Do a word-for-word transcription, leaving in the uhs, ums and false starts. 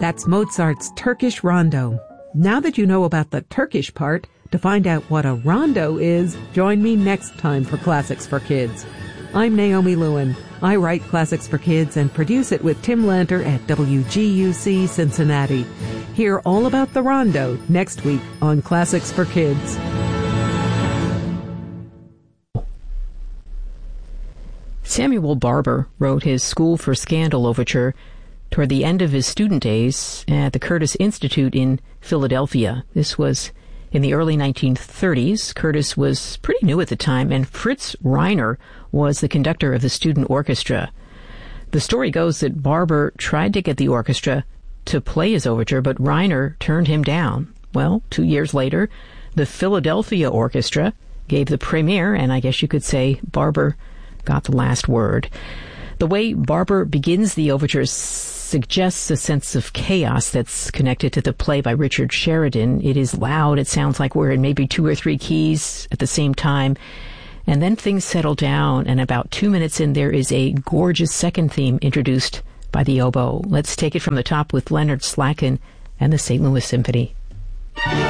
That's Mozart's Turkish Rondo. Now that you know about the Turkish part, to find out what a rondo is, join me next time for Classics for Kids. I'm Naomi Lewin. I write Classics for Kids and produce it with Tim Lanter at W G U C Cincinnati. Hear all about the rondo next week on Classics for Kids. Samuel Barber wrote his School for Scandal overture toward the end of his student days at the Curtis Institute in Philadelphia. This was in the early nineteen thirties. Curtis was pretty new at the time, and Fritz Reiner was the conductor of the student orchestra. The story goes that Barber tried to get the orchestra to play his overture, but Reiner turned him down. Well, two years later, the Philadelphia Orchestra gave the premiere, and I guess you could say Barber got the last word. The way Barber begins the overture suggests a sense of chaos that's connected to the play by Richard Sheridan. It is loud. It sounds like we're in maybe two or three keys at the same time. And then things settle down, and about two minutes in, there is a gorgeous second theme introduced by the oboe. Let's take it from the top with Leonard Slatkin and the Saint Louis Symphony.